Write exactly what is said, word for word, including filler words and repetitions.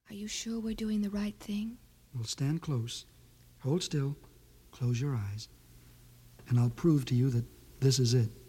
Are you sure we're doing the right thing? Well, stand close. Hold still. Close your eyes. And I'll prove to you that this is it.